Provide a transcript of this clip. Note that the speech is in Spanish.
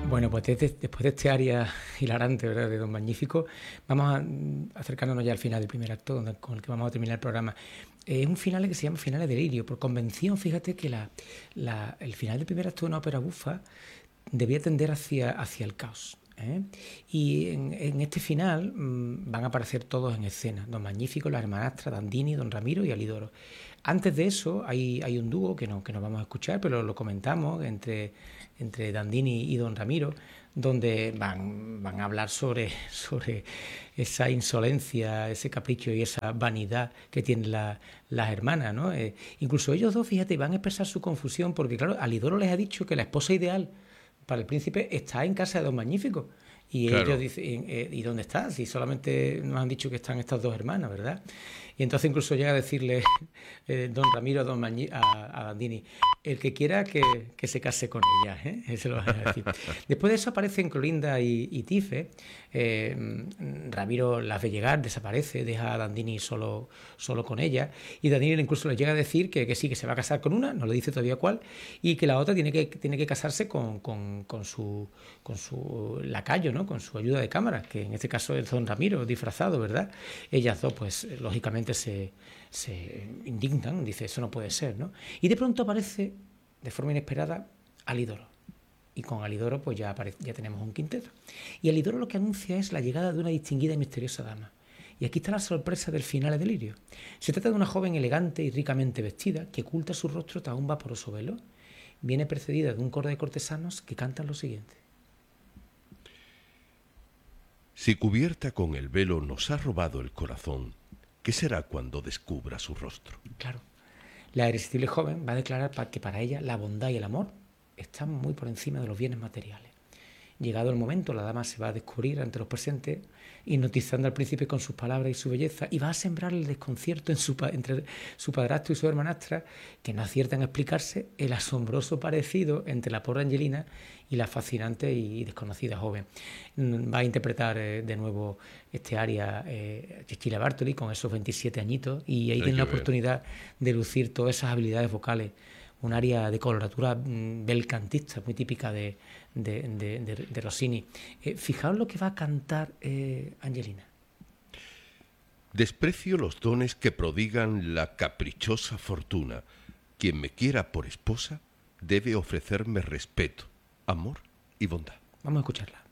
Bueno, pues después de este área hilarante, ¿verdad?, de Don Magnífico, vamos acercándonos ya al final del primer acto, con el que vamos a terminar el programa. Es un final que se llama Finale de Delirio. Por convención, fíjate que el final del primer acto de una ópera bufa debía tender hacia el caos, ¿eh? Y en este final van a aparecer todos en escena: Don Magnífico, la hermanastra, Dandini, Don Ramiro y Alidoro. Antes de eso hay un dúo que no vamos a escuchar, pero lo comentamos entre Dandini y Don Ramiro, donde van a hablar sobre esa insolencia, ese capricho y esa vanidad que tienen las hermanas, ¿no? Incluso ellos dos, fíjate, van a expresar su confusión porque, claro, Alidoro les ha dicho que la esposa ideal para el príncipe está en casa de Don Magnífico. Y claro, ellos dicen, ¿y dónde está? Si solamente nos han dicho que están estas dos hermanas, ¿verdad? Y entonces incluso llega a decirle Don Ramiro a Dandini: el que quiera que se case con ella, ¿eh? Eso lo van a decir. Después de eso aparecen Clorinda y Tife. Ramiro las ve llegar, desaparece, deja a Dandini solo con ella, y Dandini incluso le llega a decir que sí, que se va a casar con una, no le dice todavía cuál, y que la otra tiene que casarse con su lacayo, ¿no?, con su ayuda de cámara, que en este caso es Don Ramiro disfrazado, ¿verdad? Ellas dos, pues lógicamente se indignan, dice: eso no puede ser, ¿no? Y de pronto aparece de forma inesperada Alidoro, y con Alidoro pues ya tenemos un quinteto, y Alidoro lo que anuncia es la llegada de una distinguida y misteriosa dama. Y aquí está la sorpresa del Finale de Delirio. Se trata de una joven elegante y ricamente vestida que oculta su rostro tras un vaporoso velo. Viene precedida de un coro de cortesanos que cantan lo siguiente: si cubierta con el velo nos ha robado el corazón, ¿qué será cuando descubra su rostro? Claro, la irresistible joven va a declarar que para ella la bondad y el amor están muy por encima de los bienes materiales. Llegado el momento, la dama se va a descubrir ante los presentes, hipnotizando al príncipe con sus palabras y su belleza, y va a sembrar el desconcierto entre su padrastro y su hermanastra, que no aciertan a explicarse el asombroso parecido entre la pobre Angelina y la fascinante y desconocida joven. Va a interpretar de nuevo este aria Cecilia Bartoli con esos 27 añitos, y ahí tiene la oportunidad de lucir todas esas habilidades vocales. Un aria de coloratura belcantista, muy típica de Rossini. Fijaos lo que va a cantar Angelina. Desprecio los dones que prodigan la caprichosa fortuna. Quien me quiera por esposa debe ofrecerme respeto, amor y bondad. Vamos a escucharla.